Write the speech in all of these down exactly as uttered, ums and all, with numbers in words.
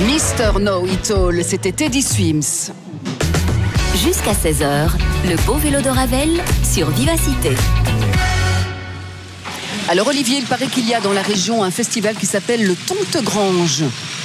Mister Know It All, c'était Teddy Swims. Jusqu'à seize heures, le beau vélo de Ravel sur Vivacité. Alors Olivier, il paraît qu'il y a dans la région un festival qui s'appelle le Tontegrange.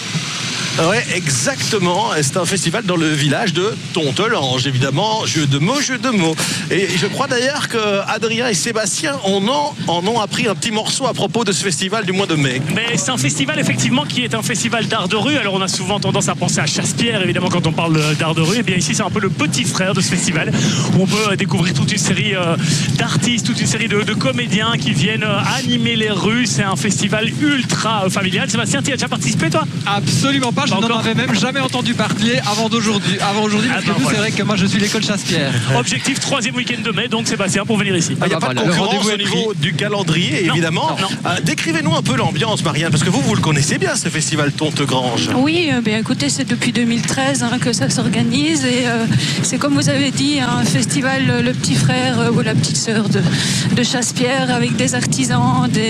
Oui, exactement. C'est un festival dans le village de Tontelange, évidemment. Jeu de mots, jeu de mots. Et je crois d'ailleurs que Adrien et Sébastien en ont, en ont appris un petit morceau à propos de ce festival du mois de mai. Mais c'est un festival, effectivement, qui est un festival d'art de rue. Alors, on a souvent tendance à penser à Chasse-Pierre, évidemment, quand on parle d'art de rue. Et bien, ici, c'est un peu le petit frère de ce festival, où on peut découvrir toute une série d'artistes, toute une série de, de comédiens qui viennent animer les rues. C'est un festival ultra familial. Sébastien, tu as déjà participé, toi? Absolument pas. Je n'en avais même jamais entendu parler avant d'aujourd'hui. Avant aujourd'hui, parce ah ben que nous, voilà. C'est vrai que moi, je suis l'école Chasse-Pierre. Objectif troisième week-end de mai, donc Sébastien, pour venir ici. Il ah, n'y a pas de concurrence au niveau du calendrier, non, évidemment. Non, non. Euh, décrivez-nous un peu l'ambiance, Marianne, parce que vous, vous le connaissez bien, ce festival Tontegrange. Oui, euh, bien, écoutez, c'est depuis deux mille treize hein, que ça s'organise. Et euh, c'est comme vous avez dit, un festival, euh, le petit frère euh, ou la petite sœur de, de Chasse-Pierre, avec des artisans, des,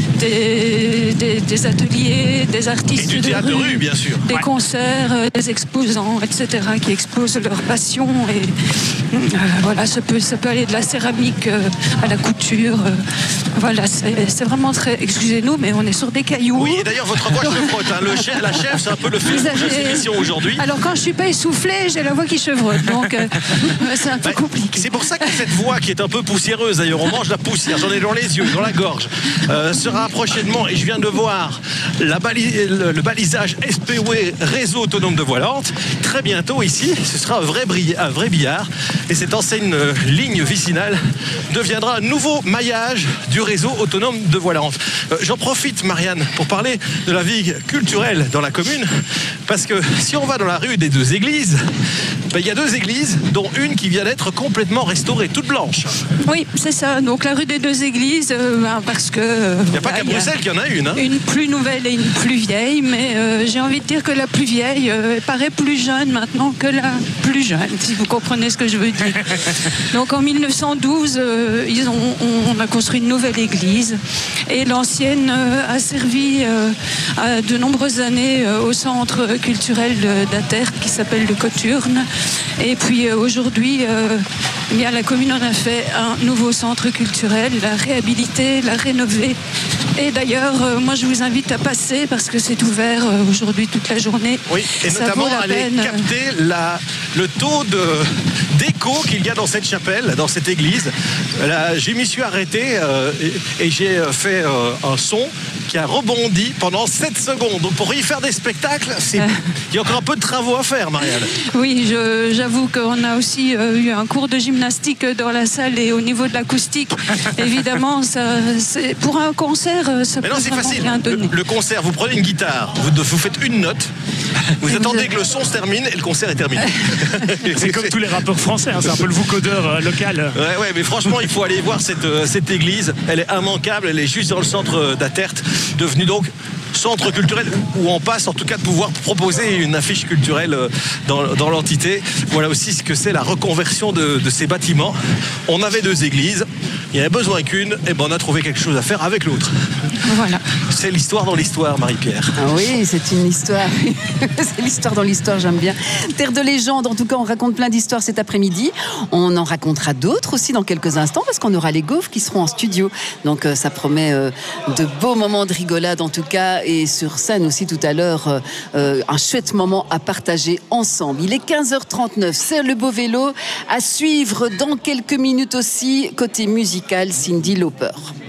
des, des, des ateliers, des artistes. Et du théâtre de rue, rue bien sûr. Des ouais. concerts, euh, des exposants, et cetera, qui exposent leur passion. Et euh, voilà, ça peut, ça peut aller de la céramique euh, à la couture. Euh, voilà, c'est, c'est vraiment très. Excusez-nous, mais on est sur des cailloux. Oui, et d'ailleurs, votre voix chevrotte. Hein. Le chef, la chef, c'est un peu le fil de cette émission aujourd'hui. Alors, quand je suis pas essoufflée, j'ai la voix qui chevrotte. Donc, euh, c'est un peu bah, compliqué. C'est pour ça que cette voix qui est un peu poussiéreuse, d'ailleurs, on mange la poussière, j'en ai dans les yeux, dans la gorge, euh, sera prochainement, et je viens de voir la bali- le, le balisage S P W Réseau Autonome de Voie Lente. Très bientôt, ici, ce sera un vrai, bri- un vrai billard. Et cette ancienne euh, ligne vicinale deviendra un nouveau maillage du réseau autonome de Voie Lente. Euh, j'en profite, Marianne, pour parler de la vie culturelle dans la commune. Parce que si on va dans la rue des deux églises, ben, il y a deux églises, dont une qui vient d'être complètement restaurée, toute blanche. Oui, c'est ça. Donc la rue des deux églises, euh, ben, parce que... Euh, il n'y a pas bah, qu'à Bruxelles qu'il y en a une. Hein. Une plus nouvelle et une plus vieille, mais euh, j'ai envie de dire que la plus vieille euh, paraît plus jeune maintenant que la plus jeune, si vous comprenez ce que je veux dire. Donc en mille neuf cent douze, euh, ils ont, on, on a construit une nouvelle église et l'ancienne euh, a servi euh, à de nombreuses années euh, au centre culturel d'Atert qui s'appelle le Coturne. Et puis euh, aujourd'hui, euh, eh bien, la commune en a fait un nouveau centre culturel, l'a réhabilité, l'a rénové. Et d'ailleurs, euh, moi je vous invite à passer parce que c'est ouvert euh, aujourd'hui toute la journée. Oui, et ça notamment vaut la aller peine. capter la, le taux de, d'écho qu'il y a dans cette chapelle, dans cette église. Là, je m'y suis arrêté euh, et, et j'ai fait euh, un son qui a rebondi pendant sept secondes. Donc pour y faire des spectacles, c'est... il y a encore un peu de travaux à faire, Marianne. Oui, je, j'avoue qu'on a aussi euh, eu un cours de gymnastique dans la salle et au niveau de l'acoustique. Évidemment, ça, c'est, pour un concert, ça Mais peut non, c'est vraiment facile. rien donner. Le, le concert, vous prenez une guitare, vous, vous faites une note, vous et attendez vous... que le son se termine et le concert est terminé. C'est comme tous les rappeurs français, hein, c'est un peu le vocodeur euh, local. Ouais, ouais, mais franchement, il faut aller voir cette, euh, cette église. Elle est immanquable, elle est juste dans le centre d'Atert, devenue donc centre culturel où on passe en tout cas de pouvoir proposer une affiche culturelle dans, dans l'entité. Voilà aussi ce que c'est la reconversion de, de ces bâtiments. On avait deux églises, il y avait besoin qu'une, et ben on a trouvé quelque chose à faire avec l'autre. Voilà. C'est l'histoire dans l'histoire, Marie-Pierre. Ah oui, c'est une histoire. C'est l'histoire dans l'histoire, j'aime bien. Terre de légende, en tout cas, on raconte plein d'histoires cet après-midi. On en racontera d'autres aussi dans quelques instants parce qu'on aura les gaufres qui seront en studio. Donc euh, ça promet euh, de beaux moments de rigolade en tout cas. Et sur scène aussi tout à l'heure, euh, un chouette moment à partager ensemble. Il est quinze heures trente-neuf, c'est le beau vélo. À suivre dans quelques minutes aussi, côté musical, Cyndi Lauper.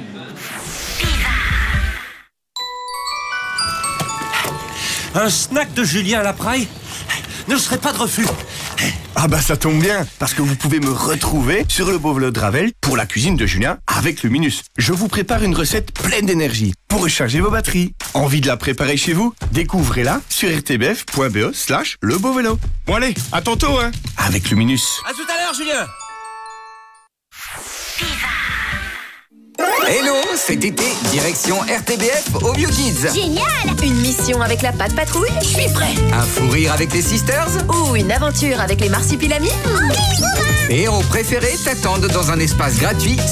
Un snack de Julien à la Praille ne serait pas de refus. Ah bah ça tombe bien, parce que vous pouvez me retrouver sur le beau vélo de Ravel pour la cuisine de Julien avec Luminus. Je vous prépare une recette pleine d'énergie pour recharger vos batteries. Envie de la préparer chez vous? Découvrez-la sur rtbf.be slash le beau vélo. Bon allez, à tantôt hein, avec Luminus. À tout à l'heure Julien. Hello, cet été, direction R T B F au Bio Kids. Génial! Une mission avec la Patte Patrouille? Je suis prêt! Un fou rire avec les Sisters? Ou une aventure avec les Marsupilamis? Tes héros préférés t'attendent dans un espace gratuit